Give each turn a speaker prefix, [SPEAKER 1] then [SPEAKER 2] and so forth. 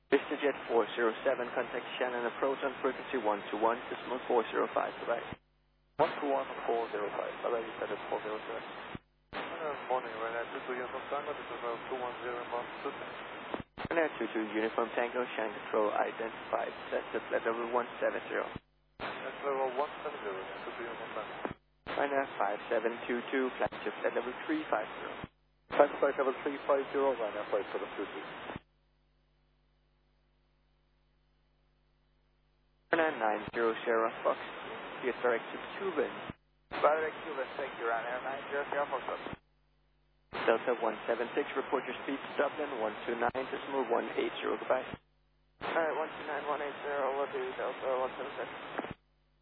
[SPEAKER 1] VistaJet 407, contact Shannon approach on frequency 121, decimal 405, bye-bye.
[SPEAKER 2] 121-405, bye-bye, VistaJet 407. Morning, Ryanair 22 Uniform Tango, this is 210 inbound to
[SPEAKER 1] Ryanair 22 Uniform Tango, Shannon Control identified, that's at flight level 170.
[SPEAKER 2] That's level 170, 22 Uniform Tango.
[SPEAKER 1] Ryanair 5722, flight to flight level 350.
[SPEAKER 2] Flight level 350, Ryanair 5722.
[SPEAKER 1] Ryanair 90 Sierra Fox, via direct to Cuban.
[SPEAKER 2] Direct Cuban, thank you, Ryanair 90 Sierra Fox.
[SPEAKER 1] Delta 176, report your speed to Dublin, 129, decimal 180, goodbye.
[SPEAKER 2] Alright, 129, 180, will do, Delta 176.